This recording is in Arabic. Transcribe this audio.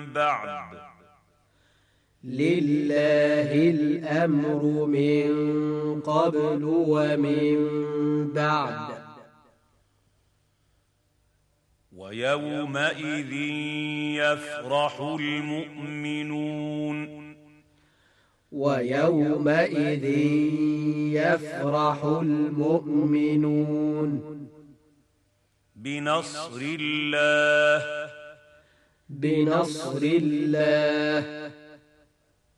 بعد لله الأمر من قبل ومن بعد ويومئذ يفرح المؤمنون ويومئذ يفرح المؤمنون بنصر الله بنصر الله